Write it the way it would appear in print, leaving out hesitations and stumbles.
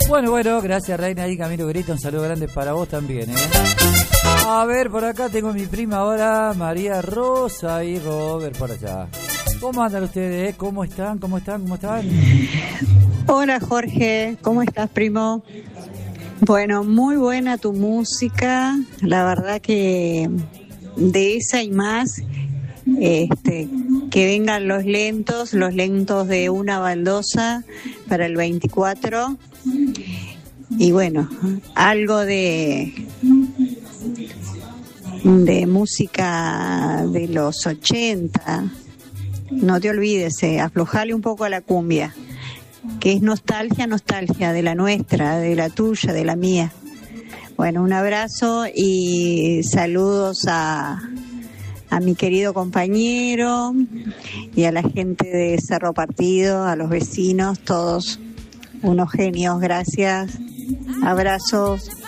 Bueno, gracias Reina y Camilo Grito, un saludo grande para vos también, A ver, por acá tengo mi prima ahora, María Rosa y Robert por allá. ¿Cómo andan ustedes? ¿Cómo están? Hola Jorge, ¿cómo estás, primo? Bueno, muy buena tu música, la verdad que de esa y más, que vengan los lentos de una baldosa para el 24, y bueno, algo de música de los 80, no te olvides, aflojale un poco a la cumbia, que es nostalgia de la nuestra, de la tuya, de la mía. Bueno, un abrazo y saludos a mi querido compañero y a la gente de Cerro Partido, a los vecinos, todos unos genios, gracias, abrazos.